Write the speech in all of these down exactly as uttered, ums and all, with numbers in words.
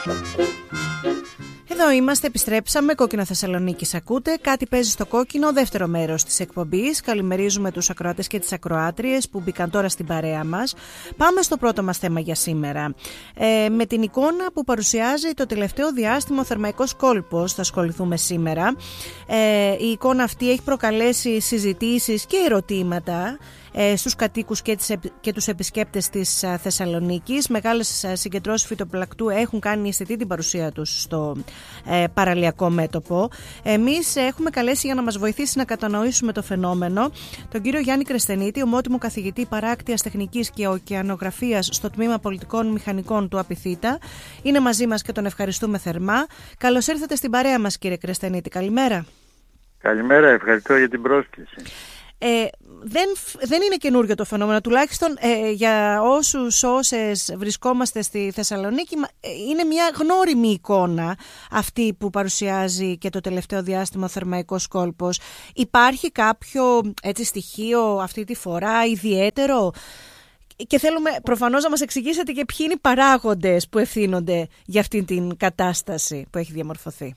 Εδώ είμαστε, επιστρέψαμε. Κόκκινο Θεσσαλονίκης ακούτε. Κάτι παίζει στο κόκκινο, δεύτερο μέρος της εκπομπής. Καλημερίζουμε τους ακροατές και τις ακροάτριες που μπήκαν τώρα στην παρέα μας. Πάμε στο πρώτο μας θέμα για σήμερα. Ε, με την εικόνα που παρουσιάζει το τελευταίο διάστημα ο θερμαϊκός κόλπος θα ασχοληθούμε σήμερα. Ε, η εικόνα αυτή έχει προκαλέσει συζητήσεις και ερωτήματα στους κατοίκους και, τις, και τους επισκέπτες της Θεσσαλονίκης. Μεγάλες συγκεντρώσεις φυτοπλακτού έχουν κάνει αισθητή την παρουσία τους στο ε, παραλιακό μέτωπο. Εμείς έχουμε καλέσει για να μας βοηθήσει να κατανοήσουμε το φαινόμενο τον κύριο Γιάννη Κρεσθενίτη, ομότιμο καθηγητή παράκτειας τεχνικής και ωκεανογραφίας στο Τμήμα Πολιτικών Μηχανικών του ΑΠΙΘΙΤΑ. Είναι μαζί μας και τον ευχαριστούμε θερμά. Καλώς ήρθατε στην παρέα μας, κύριε Κρεσθενίτη. Καλημέρα. Καλημέρα, ευχαριστώ για την πρόσκληση. Ε, δεν, δεν είναι καινούριο το φαινόμενο, τουλάχιστον ε, για όσους όσες βρισκόμαστε στη Θεσσαλονίκη είναι μια γνώριμη εικόνα αυτή που παρουσιάζει και το τελευταίο διάστημα ο θερμαϊκός κόλπος. Υπάρχει κάποιο έτσι στοιχείο αυτή τη φορά ιδιαίτερο και θέλουμε προφανώς να μας εξηγήσετε και ποιοι είναι οι παράγοντες που ευθύνονται για αυτή την κατάσταση που έχει διαμορφωθεί.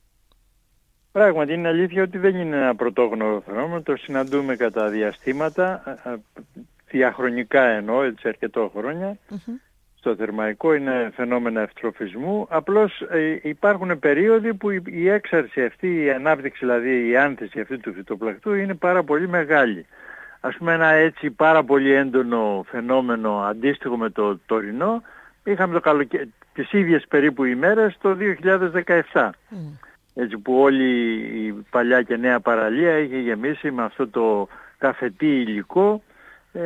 Πράγματι είναι αλήθεια ότι δεν είναι ένα πρωτόγνωρο φαινόμενο, το συναντούμε κατά διαστήματα, διαχρονικά εννοώ, έτσι αρκετό χρόνια, mm-hmm. στο θερμαϊκό είναι φαινόμενα ευτροφισμού, απλώς ε, υπάρχουν περίοδοι που η, η έξαρση αυτή, η ανάπτυξη δηλαδή η άνθηση αυτή του φυτοπλακτού είναι πάρα πολύ μεγάλη. Ας πούμε ένα έτσι πάρα πολύ έντονο φαινόμενο αντίστοιχο με το τωρινό, είχαμε το καλοκαι... τις ίδιες περίπου ημέρες το δύο χιλιάδες δεκαεπτά. Mm. Έτσι που όλη η παλιά και νέα παραλία είχε γεμίσει με αυτό το καφετί υλικό ε,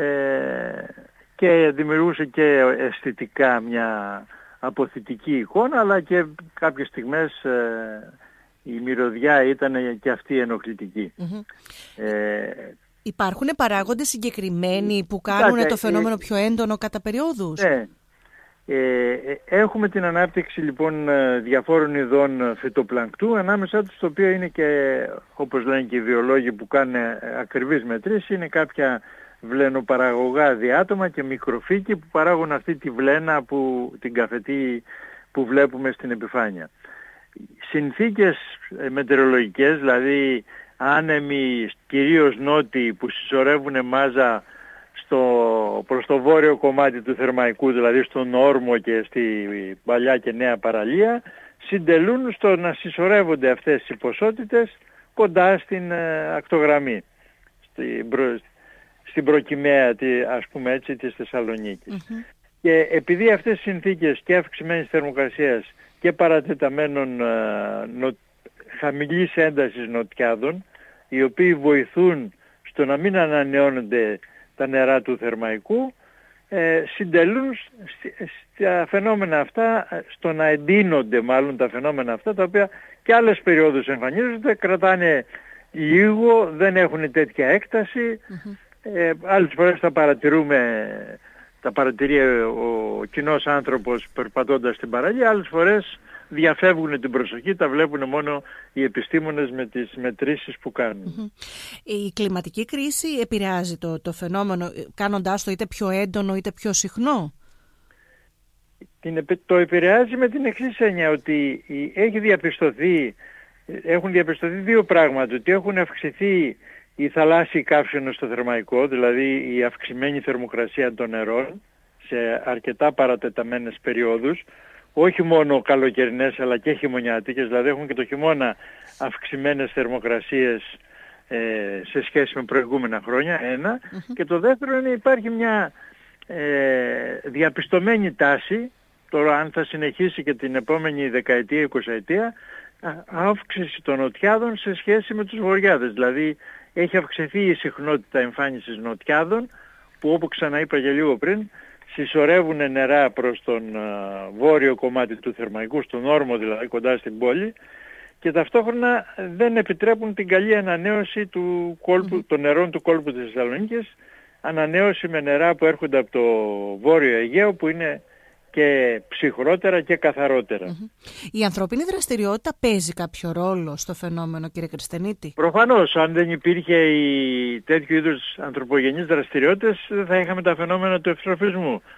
και δημιουργούσε και αισθητικά μια αποθητική εικόνα, αλλά και κάποιες στιγμές ε, η μυρωδιά ήταν και αυτή ενοχλητική. Mm-hmm. Ε, Υπάρχουν παράγοντες συγκεκριμένοι που κάνουν το φαινόμενο ε, πιο έντονο κατά περιόδους? Ναι. Ε, έχουμε την ανάπτυξη λοιπόν διαφόρων ειδών φυτοπλανκτού, ανάμεσά τους το οποίο είναι και, όπως λένε και οι βιολόγοι που κάνουν ακριβείς μετρήσεις, είναι κάποια βλενοπαραγωγά διάτομα και μικροφύκοι που παράγουν αυτή τη βλένα, που, την καφετή που βλέπουμε στην επιφάνεια. Συνθήκες μετεωρολογικές, δηλαδή άνεμοι κυρίως νότιοι που συσσωρεύουν μάζα στο, προς το βόρειο κομμάτι του θερμαϊκού, δηλαδή στον Όρμο και στη παλιά και νέα παραλία, συντελούν στο να συσσωρεύονται αυτές οι ποσότητες κοντά στην ε, ακτογραμμή, στην, προ, στην προκυμαία, ας πούμε έτσι, της Θεσσαλονίκης. Mm-hmm. Και επειδή αυτές οι συνθήκες και αυξημένης θερμοκρασίας και παρατεταμένων ε, νο, χαμηλής έντασης νοτιάδων, οι οποίοι βοηθούν στο να μην ανανεώνονται τα νερά του θερμαϊκού, ε, συντελούν στα φαινόμενα αυτά, στο να εντείνονται μάλλον τα φαινόμενα αυτά, τα οποία και άλλες περιόδους εμφανίζονται, κρατάνε λίγο, δεν έχουν τέτοια έκταση. Mm-hmm. Ε, άλλες φορές τα παρατηρούμε, τα παρατηρεί ο κοινός άνθρωπος περπατώντας στην παραλία, άλλες φορές διαφεύγουν την προσοχή, τα βλέπουν μόνο οι επιστήμονες με τις μετρήσεις που κάνουν. Mm-hmm. Η κλιματική κρίση επηρεάζει το, το φαινόμενο, κάνοντάς το είτε πιο έντονο είτε πιο συχνό? Την, το επηρεάζει με την εξής έννοια, ότι έχει διαπιστωθεί, έχουν διαπιστωθεί δύο πράγματα, ότι έχουν αυξηθεί οι θαλάσσιοι καύσονες στο θερμαϊκό, δηλαδή η αυξημένη θερμοκρασία των νερών σε αρκετά παρατεταμένες περιόδους, όχι μόνο καλοκαιρινές αλλά και χειμωνιάτικες, δηλαδή έχουν και το χειμώνα αυξημένες θερμοκρασίες ε, σε σχέση με προηγούμενα χρόνια, ένα. Mm-hmm. Και το δεύτερο είναι υπάρχει μια ε, διαπιστωμένη τάση, τώρα αν θα συνεχίσει και την επόμενη δεκαετία, εικοσαετία, αύξηση των νοτιάδων σε σχέση με τους βορειάδες. Δηλαδή έχει αυξηθεί η συχνότητα εμφάνισης νοτιάδων που, όπως ξαναείπα και λίγο πριν, συσσωρεύουν νερά προς τον uh, βόρειο κομμάτι του θερμαϊκού, στον Όρμο δηλαδή, κοντά στην πόλη, και ταυτόχρονα δεν επιτρέπουν την καλή ανανέωση του κόλπου, mm-hmm. των νερών του κόλπου της Θεσσαλονίκης, ανανέωση με νερά που έρχονται από το βόρειο Αιγαίο, που είναι και ψυχρότερα και καθαρότερα. Mm-hmm. Η ανθρώπινη δραστηριότητα παίζει κάποιο ρόλο στο φαινόμενο, κύριε Κρεσθενίτη? Προφανώς, αν δεν υπήρχε η τέτοιου είδους ανθρωπογενείς δραστηριότητες, δεν θα είχαμε τα φαινόμενα του ευτροφισμού.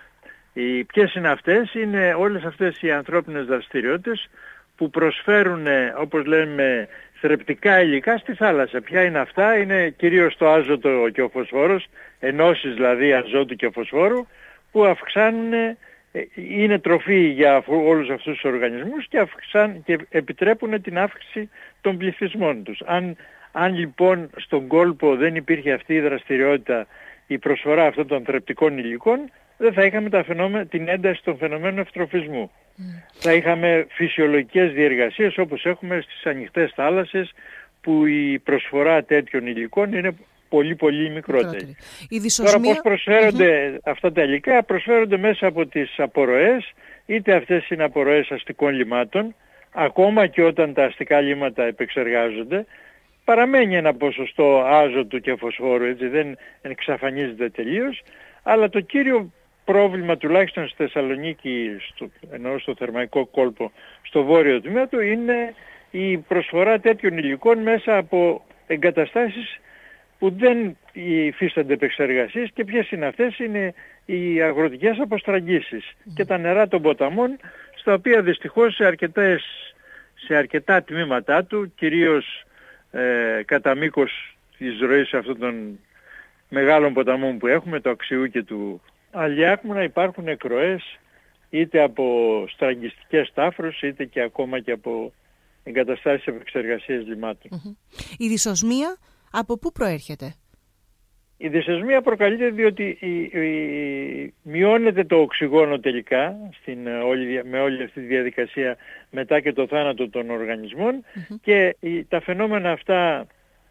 Οι, ποιες είναι αυτές? Είναι όλες αυτές οι ανθρώπινες δραστηριότητες που προσφέρουν, όπως λέμε, θρεπτικά υλικά στη θάλασσα. Ποια είναι αυτά? Είναι κυρίως το άζωτο και ο φωσφόρος, ενώσεις δηλαδή αζότου και φωσφόρου, που αυξάνουν, είναι τροφή για όλους αυτούς τους οργανισμούς και, αυξάν, και επιτρέπουν την αύξηση των πληθυσμών τους. Αν, αν λοιπόν στον κόλπο δεν υπήρχε αυτή η δραστηριότητα, η προσφορά αυτών των θρεπτικών υλικών, δεν θα είχαμε τα φαινόμενα, την ένταση των φαινομένων ευτροφισμού. Mm. Θα είχαμε φυσιολογικές διεργασίες όπως έχουμε στις ανοιχτές θάλασσες, που η προσφορά τέτοιων υλικών είναι πολύ πολύ μικρότερη. Η δυσοσμία... Τώρα πώς προσφέρονται mm-hmm. αυτά τα υλικά? Προσφέρονται μέσα από τις απορροές, είτε αυτές είναι απορροές αστικών λιμάτων, ακόμα και όταν τα αστικά λίματα επεξεργάζονται, παραμένει ένα ποσοστό άζωτου και φωσφόρου, έτσι, δεν εξαφανίζεται τελείως, αλλά το κύριο πρόβλημα, τουλάχιστον στη Θεσσαλονίκη, στο, εννοώ στο θερμαϊκό κόλπο, στο βόρειο τμήμα του, είναι η προσφορά τέτοιων υλικών μέσα από εγκαταστάσεις που δεν υφίστανται επεξεργασίες. Και ποιες είναι αυτές? Είναι οι αγροτικές αποστραγγίσεις mm. και τα νερά των ποταμών, στα οποία δυστυχώς σε, αρκετές, σε αρκετά τμήματά του, κυρίως ε, κατά μήκος της ροής αυτών των μεγάλων ποταμών που έχουμε, του Αξιού και του Αλιάκμουνα, υπάρχουν εκροές είτε από στραγγιστικές τάφρους, είτε και ακόμα και από εγκαταστάσεις επεξεργασίας λιμάτων. Mm-hmm. Η δυσοσμία από πού προέρχεται? Η δυσοσμία προκαλείται διότι η, η, μειώνεται το οξυγόνο τελικά στην, όλη, με όλη αυτή τη διαδικασία μετά και το θάνατο των οργανισμών mm-hmm. και η, τα φαινόμενα αυτά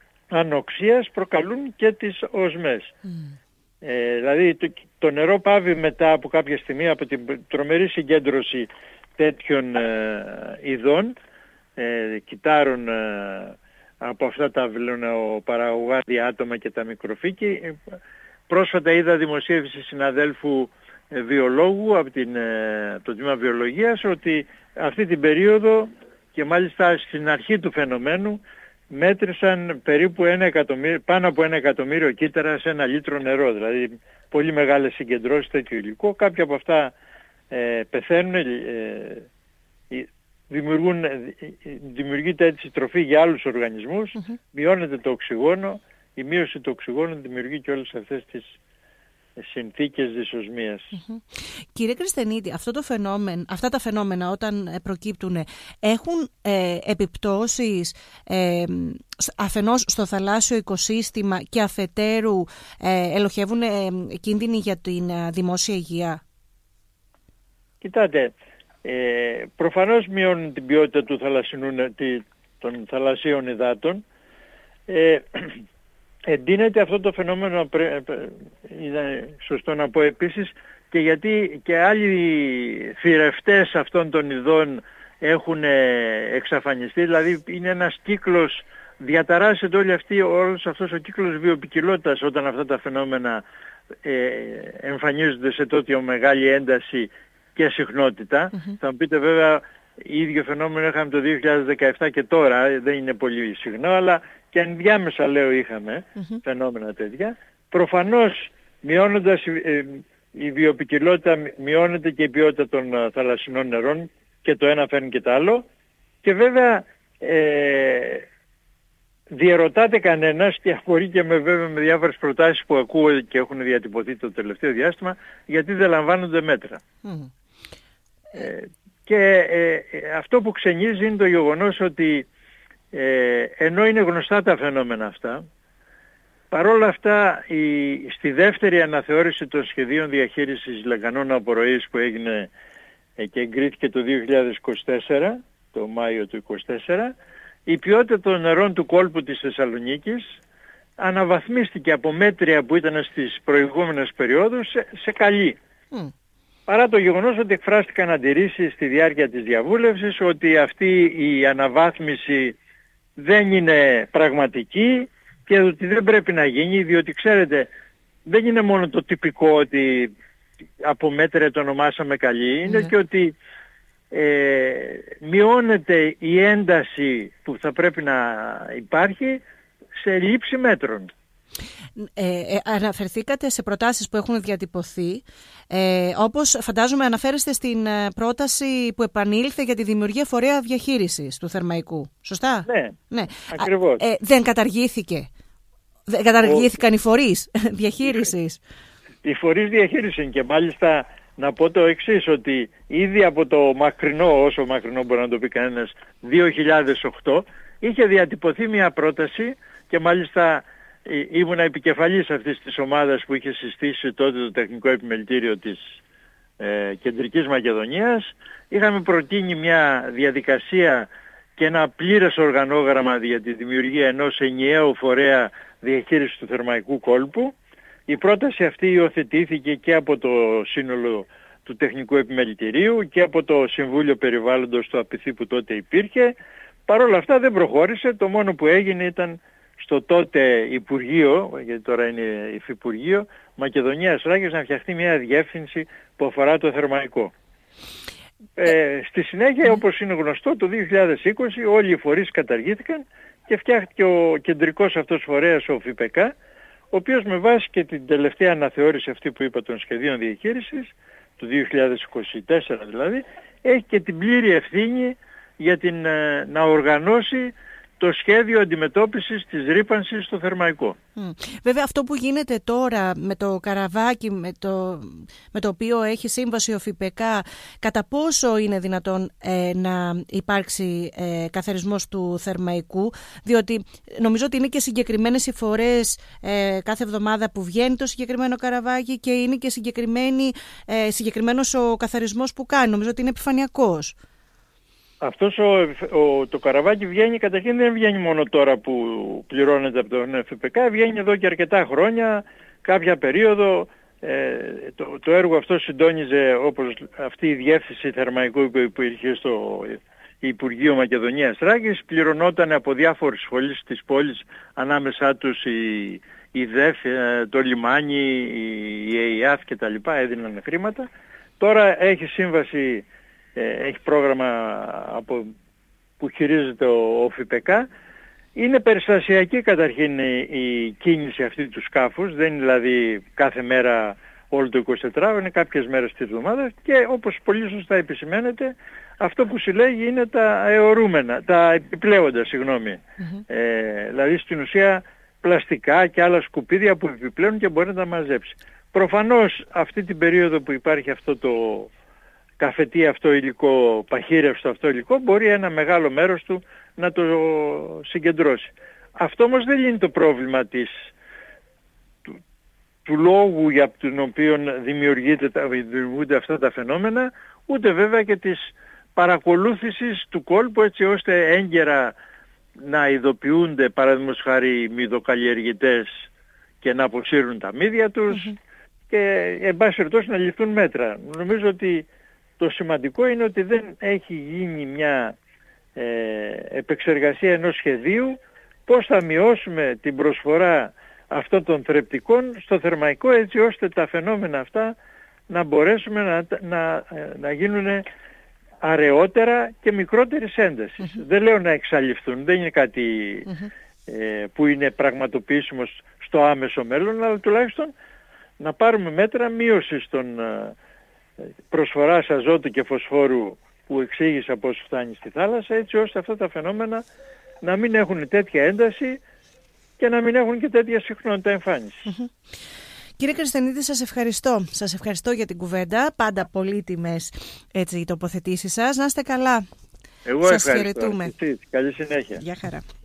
ανοξίας προκαλούν και τις οσμές. Mm. Ε, δηλαδή το, το νερό πάβει μετά από κάποια στιγμή, από την τρομερή συγκέντρωση τέτοιων ε, ειδών, ε, κυτάρων, ε, από αυτά τα παραγωγάδια άτομα και τα μικροφύκη. Πρόσφατα είδα δημοσίευση συναδέλφου ε, βιολόγου από την, ε, το τμήμα βιολογίας, ότι αυτή την περίοδο, και μάλιστα στην αρχή του φαινομένου, μέτρησαν περίπου ένα εκατομμύριο, πάνω από ένα εκατομμύριο κύτταρα σε ένα λίτρο νερό, δηλαδή πολύ μεγάλες συγκεντρώσεις τέτοιου υλικού. Κάποια από αυτά ε, πεθαίνουν, ε, ε, δημιουργούν, ε, δημιουργείται έτσι τροφή για άλλους οργανισμούς, mm-hmm. μειώνεται το οξυγόνο, η μείωση του οξυγόνου δημιουργεί και όλες αυτές τις συνθήκες δυσοσμίας. Mm-hmm. Κύριε Κρυσθενίδη, αυτό το φαινόμενο, αυτά τα φαινόμενα όταν προκύπτουν έχουν ε, επιπτώσεις ε, αφενός στο θαλάσσιο οικοσύστημα και αφετέρου ε, ελοχεύουν ε, κίνδυνοι για την ε, δημόσια υγεία? Κοιτάτε, ε, προφανώς μειώνουν την ποιότητα του θαλασσινού, των θαλασσίων υδάτων. Ε, Εντείνεται αυτό το φαινόμενο, είναι σωστό να πω επίσης, και γιατί και άλλοι θηρευτές αυτών των ειδών έχουν εξαφανιστεί. Δηλαδή είναι ένας κύκλος, διαταράσσεται όλη αυτή, όλος αυτός ο κύκλος βιοποικιλότητας όταν αυτά τα φαινόμενα ε, εμφανίζονται σε τέτοια μεγάλη ένταση και συχνότητα. Mm-hmm. Θα μου πείτε βέβαια, ίδιο φαινόμενο είχαμε το δύο χιλιάδες δεκαεπτά και τώρα, δεν είναι πολύ συχνό, αλλά και ενδιάμεσα λέω είχαμε mm-hmm. φαινόμενα τέτοια. Προφανώς μειώνοντας ε, η βιοποικιλότητα, μειώνεται και η ποιότητα των uh, θαλασσινών νερών, και το ένα φέρνει και το άλλο. Και βέβαια ε, διερωτάται κανένας, και μπορεί και με, βέβαια με διάφορες προτάσεις που ακούω και έχουν διατυπωθεί το τελευταίο διάστημα, γιατί δεν λαμβάνονται μέτρα. Mm. Ε, και ε, αυτό που ξενίζει είναι το γεγονός ότι ε, ενώ είναι γνωστά τα φαινόμενα αυτά, παρόλα αυτά η, στη δεύτερη αναθεώρηση των σχεδίων διαχείρισης λεκανών απορροής που έγινε ε, και εγκρίθηκε το δύο χιλιάδες είκοσι τέσσερα, το Μάιο του είκοσι τέσσερα, η ποιότητα των νερών του κόλπου της Θεσσαλονίκης αναβαθμίστηκε από μέτρια που ήταν στις προηγούμενες περιόδους σε, σε καλή. Mm. Παρά το γεγονός ότι εκφράστηκαν αντιρρήσεις στη διάρκεια της διαβούλευσης ότι αυτή η αναβάθμιση δεν είναι πραγματική και ότι δεν πρέπει να γίνει, διότι ξέρετε δεν είναι μόνο το τυπικό ότι από μέτρια το ονομάσαμε καλή, είναι mm. και ότι ε, μειώνεται η ένταση που θα πρέπει να υπάρχει σε λήψη μέτρων. Ε, ε, αναφερθήκατε σε προτάσεις που έχουν διατυπωθεί, ε, όπως φαντάζομαι αναφέρεστε στην πρόταση που επανήλθε για τη δημιουργία φορέα διαχείρισης του Θερμαϊκού. Σωστά? Ναι, ναι. ακριβώς. Ε, δεν καταργήθηκε. Δεν καταργήθηκαν Ο... οι φορείς διαχείρισης. Οι φορείς διαχείρισης, και μάλιστα να πω το εξής, ότι ήδη από το μακρινό, όσο μακρινό μπορεί να το πει κανένας, δύο χιλιάδες οκτώ, είχε διατυπωθεί μια πρόταση, και μάλιστα ήμουνα επικεφαλής αυτής της ομάδας που είχε συστήσει τότε το Τεχνικό Επιμελητήριο της ε, Κεντρικής Μακεδονίας. Είχαμε προτείνει μια διαδικασία και ένα πλήρες οργανόγραμμα για τη δημιουργία ενός ενιαίου φορέα διαχείρισης του Θερμαϊκού κόλπου. Η πρόταση αυτή υιοθετήθηκε και από το σύνολο του Τεχνικού Επιμελητηρίου και από το Συμβούλιο Περιβάλλοντος του ΑΠΙΘΗ που τότε υπήρχε. Παρ' όλα αυτά δεν προχώρησε. Το μόνο που έγινε ήταν στο τότε Υπουργείο, γιατί τώρα είναι Υφυπουργείο Μακεδονίας Θράκης, να φτιαχτεί μια διεύθυνση που αφορά το Θερμαϊκό. Ε, στη συνέχεια, όπως είναι γνωστό, το δύο χιλιάδες είκοσι όλοι οι φορείς καταργήθηκαν και φτιάχτηκε ο κεντρικός αυτός φορέας, ο ΦΥΠΕΚΑ, ο οποίος με βάση και την τελευταία αναθεώρηση αυτή που είπα των σχεδίων διαχείρισης, του δύο χιλιάδες είκοσι τέσσερα δηλαδή, έχει και την πλήρη ευθύνη για την, να οργανώσει το σχέδιο αντιμετώπισης της ρύπανσης στο Θερμαϊκό. Mm. Βέβαια αυτό που γίνεται τώρα με το καραβάκι με το, με το οποίο έχει σύμβαση ο ΦΥΠΕΚΑ, κατά πόσο είναι δυνατόν ε, να υπάρξει ε, καθαρισμός του Θερμαϊκού, διότι νομίζω ότι είναι και συγκεκριμένες οι φορές ε, κάθε εβδομάδα που βγαίνει το συγκεκριμένο καραβάκι και είναι και συγκεκριμένη, ε, συγκεκριμένος ο καθαρισμός που κάνει. Νομίζω ότι είναι επιφανειακός. Αυτός ο, ο, το καραβάκι βγαίνει, καταρχήν δεν βγαίνει μόνο τώρα που πληρώνεται από τον ΦΠΚ, βγαίνει εδώ και αρκετά χρόνια, κάποια περίοδο. Ε, το, το έργο αυτό συντόνιζε, όπως αυτή η διεύθυνση Θερμαϊκού που υπήρχε στο Υπουργείο Μακεδονίας Θράκης, πληρωνόταν από διάφορες σχολές της πόλης, ανάμεσά τους η, η ΔΕΦ, το λιμάνι, η ΕΙΑΘ και τα λοιπά, έδιναν χρήματα. Τώρα έχει σύμβαση, έχει πρόγραμμα από, που χειρίζεται ο, ο ΦΥΠΕΚΑ. Είναι περιστασιακή καταρχήν η, η κίνηση αυτή του σκάφους, δεν είναι δηλαδή κάθε μέρα όλο το εικοσιτετράωρο, είναι κάποιες μέρες τη εβδομάδα, και όπως πολύ σωστά επισημαίνεται, αυτό που συλλέγει είναι τα αιωρούμενα, τα επιπλέοντα, συγγνώμη. Mm-hmm. Ε, δηλαδή στην ουσία πλαστικά και άλλα σκουπίδια που επιπλέουν και μπορεί να τα μαζέψει. Προφανώς αυτή την περίοδο που υπάρχει αυτό το καφετί αυτό υλικό, παχύρευστο αυτό υλικό, μπορεί ένα μεγάλο μέρος του να το συγκεντρώσει. Αυτό όμως δεν είναι το πρόβλημα της, του, του λόγου για τον οποίο δημιουργούνται αυτά τα φαινόμενα, ούτε βέβαια και της παρακολούθησης του κόλπου, έτσι ώστε έγκαιρα να ειδοποιούνται, παραδείγματος χάρη, οι μυδοκαλλιεργητές και να αποσύρουν τα μύδια τους mm-hmm. και εν πάση περιπτώσει να ληφθούν μέτρα. Νομίζω ότι το σημαντικό είναι ότι δεν έχει γίνει μια ε, επεξεργασία ενός σχεδίου πώς θα μειώσουμε την προσφορά αυτών των θρεπτικών στο Θερμαϊκό, έτσι ώστε τα φαινόμενα αυτά να μπορέσουμε να, να, να γίνουν αραιότερα και μικρότερης έντασης. Mm-hmm. Δεν λέω να εξαλειφθούν, δεν είναι κάτι mm-hmm. ε, που είναι πραγματοποιήσιμο στο άμεσο μέλλον, αλλά τουλάχιστον να πάρουμε μέτρα μείωσης των ε, προσφοράς αζότου και φωσφόρου που εξήγησα πώς φτάνει στη θάλασσα, έτσι ώστε αυτά τα φαινόμενα να μην έχουν τέτοια ένταση και να μην έχουν και τέτοια συχνότητα εμφάνισης. Mm-hmm. Κύριε Κρυστενίδη, σας ευχαριστώ. Σας ευχαριστώ για την κουβέντα. Πάντα πολύτιμες έτσι, οι τοποθετήσεις σας. Να είστε καλά. Εγώ σας ευχαριστώ. Χαιρετούμε. Καλή συνέχεια. Γεια χαρά.